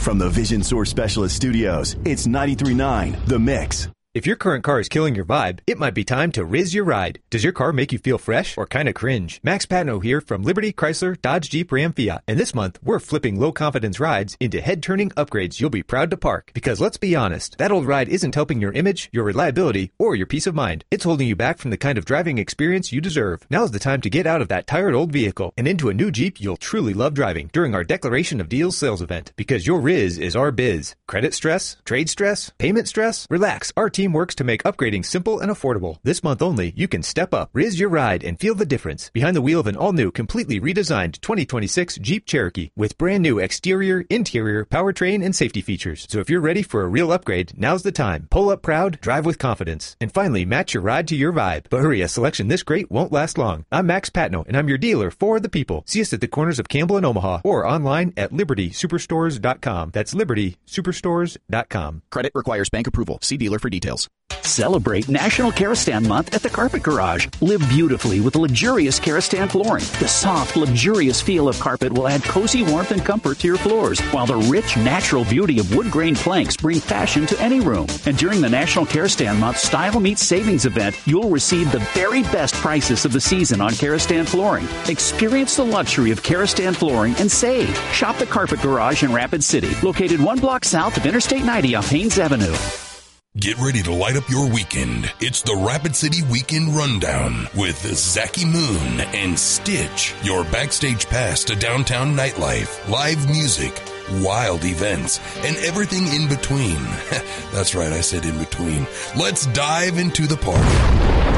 From the Vision Source Specialist Studios, it's 93.9 The Mix. If your current car is killing your vibe, it might be time to Riz your ride. Does your car make you feel fresh or kind of cringe? Max Patno here from Liberty, Chrysler, Dodge, Jeep, Ram, Fiat. And this month, we're flipping low-confidence rides into head-turning upgrades you'll be proud to park. Because let's be honest, that old ride isn't helping your image, your reliability, or your peace of mind. It's holding you back from the kind of driving experience you deserve. Now's the time to get out of that tired old vehicle and into a new Jeep you'll truly love driving during our Declaration of Deals sales event. Because your Riz is our biz. Credit stress? Trade stress? Payment stress? Relax. Our team works to make upgrading simple and affordable. This month only, you can step up, Riz your ride, and feel the difference behind the wheel of an all-new, completely redesigned 2026 Jeep Cherokee with brand new exterior, interior, powertrain, and safety features. So if you're ready for a real upgrade, now's the time. Pull up proud, drive with confidence, and finally match your ride to your vibe. But hurry, a selection this great won't last long. I'm Max Patno, and I'm your dealer for the people. See us at the corners of Campbell and Omaha or online at libertysuperstores.com. That's libertysuperstores.com. Credit requires bank approval. See dealer for details. Celebrate National Karastan Month at the Carpet Garage. Live beautifully with luxurious Karastan flooring. The soft, luxurious feel of carpet will add cozy warmth and comfort to your floors, while the rich, natural beauty of wood grain planks bring fashion to any room. And during the National Karastan Month Style Meets Savings event, you'll receive the very best prices of the season on Karastan flooring. Experience the luxury of Karastan flooring and save. Shop the Carpet Garage in Rapid City, located 1 block south of Interstate 90 off Haynes Avenue. Get ready to light up your weekend. It's the Rapid City Weekend Rundown with Zachy Moon and Stitch. Your backstage pass to downtown nightlife, live music, wild events, and everything in between. That's right, I said in between. Let's dive into the party.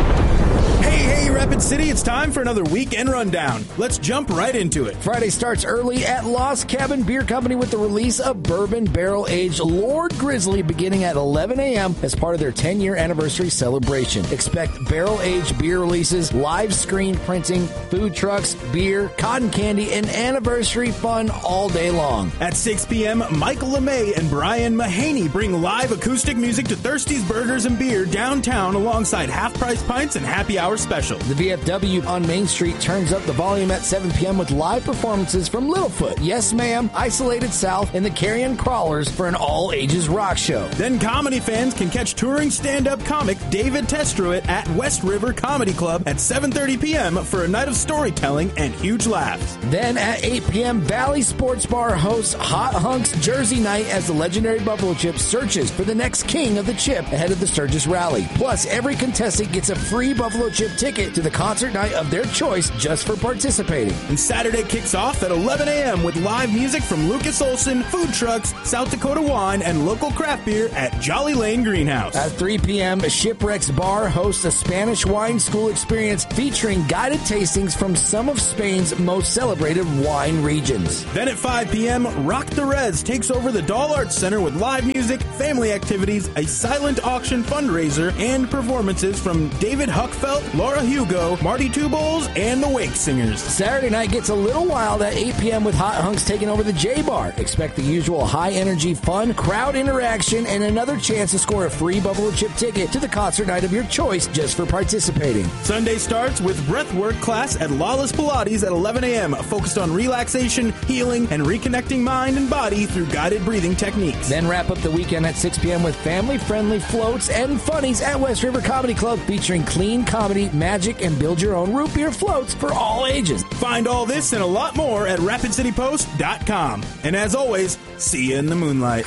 Hey, Rapid City, it's time for another weekend rundown. Let's jump right into it. Friday starts early at Lost Cabin Beer Company with the release of bourbon barrel-aged Lord Grizzly beginning at 11 a.m. as part of their 10-year anniversary celebration. Expect barrel-aged beer releases, live screen printing, food trucks, beer, cotton candy, and anniversary fun all day long. At 6 p.m., Michael LeMay and Brian Mahaney bring live acoustic music to Thirsty's Burgers and Beer downtown alongside half-price pints and happy hour special. The VFW on Main Street turns up the volume at 7 p.m. with live performances from Littlefoot, Yes Ma'am, Isolated South, and the Carrion Crawlers for an all-ages rock show. Then comedy fans can catch touring stand-up comic David Testruitt at West River Comedy Club at 7:30 p.m. for a night of storytelling and huge laughs. Then at 8 p.m., Valley Sports Bar hosts Hot Hunks Jersey Night as the legendary Buffalo Chip searches for the next king of the chip ahead of the Sturgis Rally. Plus, every contestant gets a free Buffalo Chip ticket to the concert night of their choice just for participating. And Saturday kicks off at 11 a.m. with live music from Lucas Olson, food trucks, South Dakota wine, and local craft beer at Jolly Lane Greenhouse. At 3 p.m., Shipwrecks Bar hosts a Spanish wine school experience featuring guided tastings from some of Spain's most celebrated wine regions. Then at 5 p.m., Rock the Res takes over the Doll Arts Center with live music, family activities, a silent auction fundraiser, and performances from David Huckfelt, Laura Hugo, Marty Two Bowls, and the Wake Singers. Saturday night gets a little wild at 8 p.m. with Hot Hunks taking over the J Bar. Expect the usual high-energy fun, crowd interaction, and another chance to score a free Buffalo Chip ticket to the concert night of your choice just for participating. Sunday starts with breathwork class at Lawless Pilates at 11 a.m., focused on relaxation, healing, and reconnecting mind and body through guided breathing techniques. Then wrap up the weekend at 6 p.m. with family-friendly floats and funnies at West River Comedy Club featuring clean comedy, magic, and build your own root beer floats for all ages. Find all this and a lot more at RapidCityPost.com. And as always, see you in the moonlight.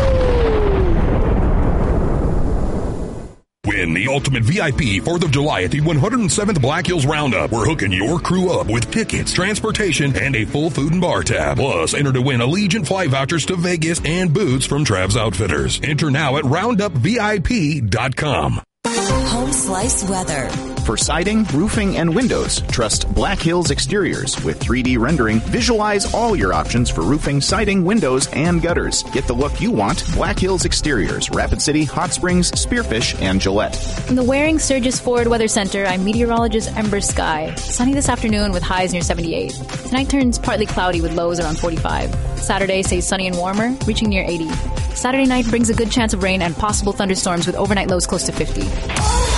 Win the ultimate VIP 4th of July at the 107th Black Hills Roundup. We're hooking your crew up with tickets, transportation, and a full food and bar tab. Plus, enter to win Allegiant flight vouchers to Vegas and boots from Trav's Outfitters. Enter now at RoundupVIP.com. Home Slice Weather. For siding, roofing, and windows, trust Black Hills Exteriors. With 3D rendering, visualize all your options for roofing, siding, windows, and gutters. Get the look you want. Black Hills Exteriors, Rapid City, Hot Springs, Spearfish, and Gillette. From the Waring Sturgis Ford Weather Center, I'm meteorologist Ember Sky. Sunny this afternoon with highs near 78. Tonight turns partly cloudy with lows around 45. Saturday stays sunny and warmer, reaching near 80. Saturday night brings a good chance of rain and possible thunderstorms with overnight lows close to 50.